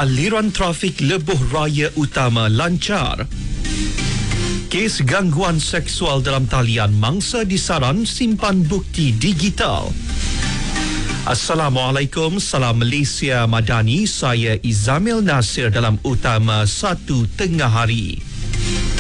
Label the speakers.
Speaker 1: Aliran trafik lebuh raya utama lancar. Kes gangguan seksual dalam talian mangsa disaran simpan bukti digital. Assalamualaikum, salam Malaysia Madani. Saya Izamil Nasir dalam Utama 1 Tengah Hari.